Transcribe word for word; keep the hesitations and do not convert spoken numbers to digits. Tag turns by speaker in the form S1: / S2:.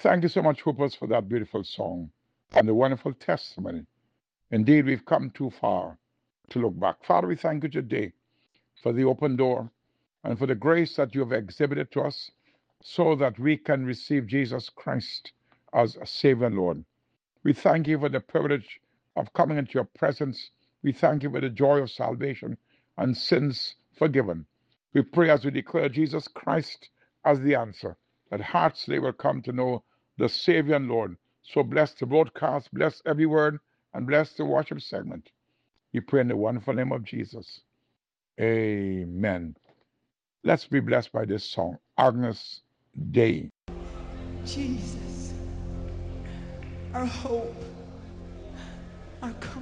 S1: Thank you so much, Hoopers, for that beautiful song and the wonderful testimony. Indeed, we've come too far to look back. Father, we thank you today for the open door and for the grace that you have exhibited to us so that we can receive Jesus Christ as a Savior and Lord. We thank you for the privilege of coming into your presence. We thank you for the joy of salvation and sins forgiven. We pray as we declare Jesus Christ as the answer, that hearts they will come to know the Savior and Lord. So bless the broadcast, bless every word, and bless the worship segment. We pray in the wonderful name of Jesus. Amen. Let's be blessed by this song, Agnus Dei.
S2: Jesus, our hope, our comfort.